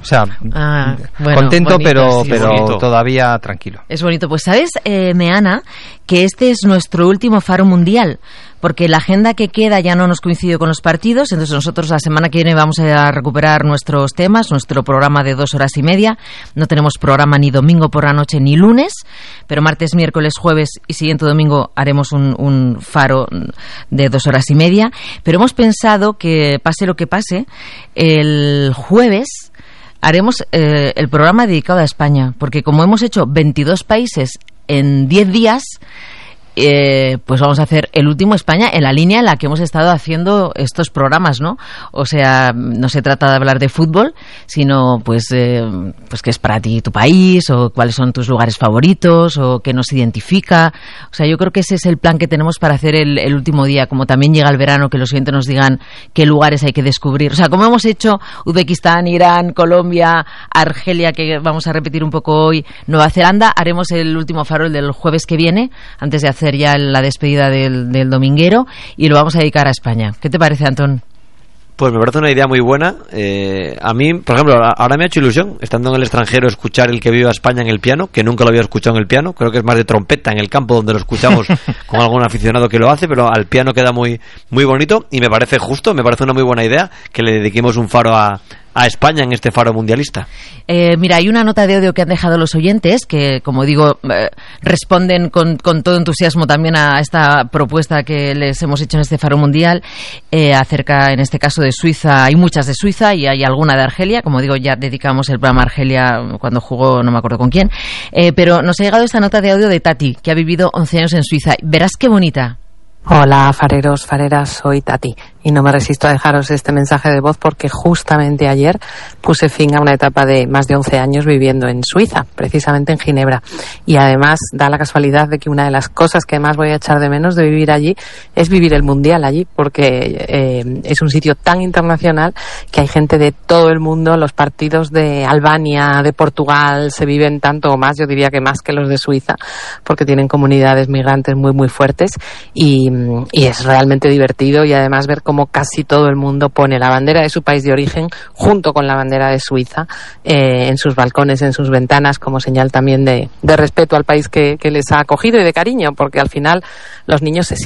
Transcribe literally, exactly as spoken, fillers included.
sea, ah, bueno, contento, bonito, pero, sí, pero bonito. todavía tranquilo. Es bonito. Pues sabes, eh, Meana, que este es nuestro último Faro Mundial, porque la agenda que queda ya no nos coincide con los partidos, entonces nosotros la semana que viene vamos a recuperar nuestros temas, nuestro programa de dos horas y media. No tenemos programa ni domingo por la noche ni lunes, pero martes, miércoles, jueves y siguiente domingo haremos un, un faro de dos horas y media. Pero hemos pensado que, pase lo que pase, el jueves haremos eh, el programa dedicado a España, porque como hemos hecho veintidós países en diez días, eh, pues vamos a hacer el último España en la línea en la que hemos estado haciendo estos programas, ¿no? O sea, no se trata de hablar de fútbol, sino pues, eh, pues qué es para ti tu país, o cuáles son tus lugares favoritos, o qué nos identifica. O sea, yo creo que ese es el plan que tenemos para hacer el, el último día. Como también llega el verano, que los oyentes nos digan qué lugares hay que descubrir. O sea, como hemos hecho Uzbekistán, Irán, Colombia, Argelia, que vamos a repetir un poco hoy, Nueva Zelanda, haremos el último faro, el del jueves que viene, antes de hacer ya la despedida del, del dominguero, y lo vamos a dedicar a España. ¿Qué te parece, Antón? Pues me parece una idea muy buena. Eh, a mí, por ejemplo, ahora me ha hecho ilusión, estando en el extranjero, escuchar el que viva España en el piano, que nunca lo había escuchado en el piano. Creo que es más de trompeta en el campo, donde lo escuchamos con algún aficionado que lo hace, pero al piano queda muy, muy bonito, y me parece justo, me parece una muy buena idea que le dediquemos un faro a, a España en este faro mundialista. Eh, mira, hay una nota de audio que han dejado los oyentes que, como digo, eh, responden con, con todo entusiasmo también a esta propuesta que les hemos hecho en este faro mundial, eh, acerca, en este caso, de Suiza. Hay muchas de Suiza y hay alguna de Argelia. Como digo, ya dedicamos el programa a Argelia cuando jugó, no me acuerdo con quién, eh, pero nos ha llegado esta nota de audio de Tati, que ha vivido once años en Suiza. Verás qué bonita. Hola, fareros, fareras, soy Tati y no me resisto a dejaros este mensaje de voz porque justamente ayer puse fin a una etapa de más de once años viviendo en Suiza, precisamente en Ginebra, y además da la casualidad de que una de las cosas que más voy a echar de menos de vivir allí es vivir el Mundial allí, porque eh, es un sitio tan internacional que hay gente de todo el mundo. Los partidos de Albania, de Portugal se viven tanto o más, yo diría que más que los de Suiza, porque tienen comunidades migrantes muy muy fuertes, y y es realmente divertido, y además ver cómo casi todo el mundo pone la bandera de su país de origen junto con la bandera de Suiza eh, en sus balcones, en sus ventanas, como señal también de, de respeto al país que, que les ha acogido y de cariño, porque al final los niños se